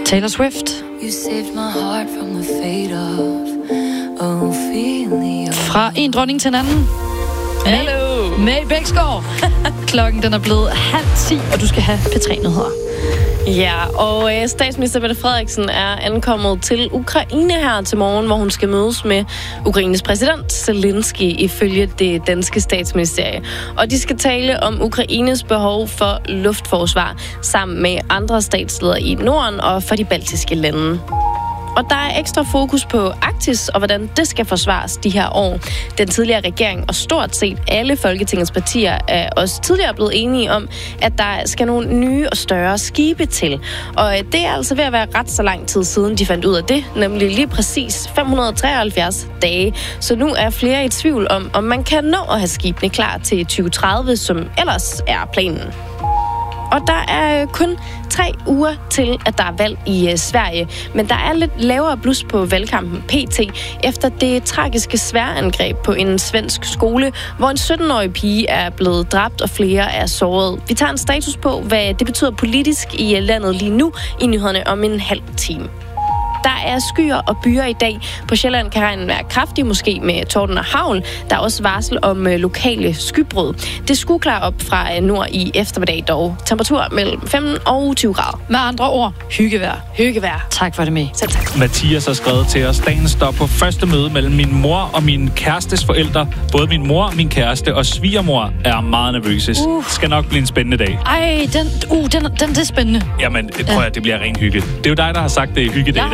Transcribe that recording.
Taylor Swift. You saved my heart from the fate of Ophelia. Fra en dronning til en anden. Hallo. May Bæksgaard. Klokken den er blevet 9:30, og du skal have P3-nyheder. Ja, og statsminister Mette Frederiksen er ankommet til Ukraine her til morgen, hvor hun skal mødes med Ukraines præsident Zelensky ifølge det danske statsministerie. Og de skal tale om Ukraines behov for luftforsvar sammen med andre statsledere i Norden og for de baltiske lande. Og der er ekstra fokus på Arktis og hvordan det skal forsvares de her år. Den tidligere regering og stort set alle Folketingets partier er også tidligere blevet enige om, at der skal nogle nye og større skibe til. Og det er altså ved at være ret så lang tid siden, de fandt ud af det, nemlig lige præcis 573 dage. Så nu er flere i tvivl om man kan nå at have skibene klar til 2030, som ellers er planen. Og der er kun 3 uger til, at der er valg i Sverige. Men der er lidt lavere blus på valgkampen PT, efter det tragiske sværangreb på en svensk skole, hvor en 17-årig pige er blevet dræbt, og flere er såret. Vi tager en status på, hvad det betyder politisk i landet lige nu, i nyhederne om en halv time. Der er skyer og byer i dag. På Sjælland kan regnen være kraftig, måske med torden og hagl. Der er også varsel om lokale skybrud. Det skulle klare op fra nord i eftermiddag dog. Temperatur mellem 15 og 20 grader. Med andre ord, hyggevejr. Hyggevejr. Tak for det med. Selv tak. Mathias har skrevet til os. Dagen står på første møde mellem min mor og min kærestes forældre. Både min mor, min kæreste og svigermor er meget nervøse. Skal nok blive en spændende dag. Ej, den er spændende. Jamen, prøv at det bliver ren hygge. Det er jo dig, der har sagt det i hyggedag.